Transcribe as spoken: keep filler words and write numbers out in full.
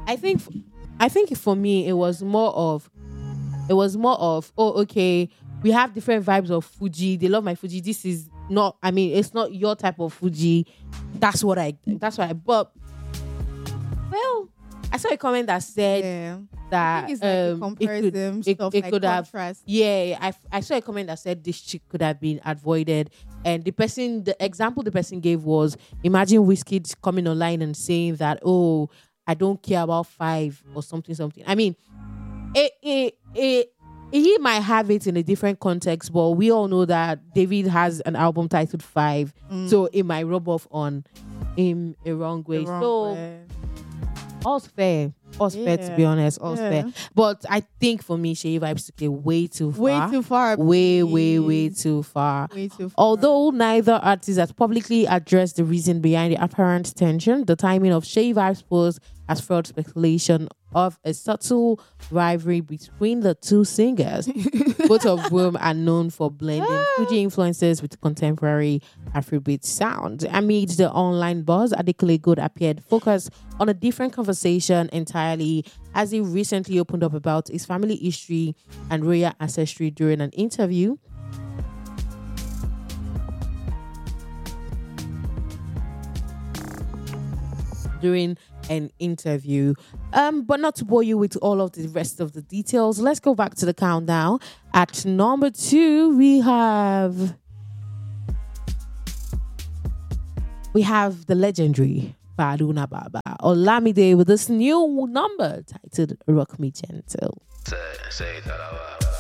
I think, I think for me, it was more of, it was more of, oh, okay, we have different vibes of Fuji. They love my Fuji. This is not, I mean, it's not your type of Fuji. That's what I, that's what I, but, well, I saw a comment that said Yeah. I that think it's like a um, it could, comparison it, stuff it like could have, contrast. yeah, I, I saw a comment that said this chick could have been avoided. And the person, the example the person gave was, imagine Whiskey coming online and saying that, oh, I don't care about five or something, something. I mean, it, it, it, he might have it in a different context, but we all know that David has an album titled Five, Mm. so it might rub off on him a wrong way. The wrong so way. all's fair, all's fair to be Yeah. honest, all's Yeah. fair. But I think for me, Shay Vibes took it way too far, Way too far. way, way, way please. too far. Way too far. Although neither artist has publicly addressed the reason behind the apparent tension, the timing of Shay Vibes' post has fueled speculation of a subtle rivalry between the two singers, both of whom are known for blending Fuji influences with contemporary Afrobeat sound. Amid the online buzz, Adekunle Gold appeared focused on a different conversation entirely, as he recently opened up about his family history and royal ancestry during an interview. During an interview. Um, but not to bore you with all of the rest of the details, let's go back to the countdown. At number two, we have we have the legendary Baruna Baba Olamide with this new number titled Rock Me Gentle. Say, say that I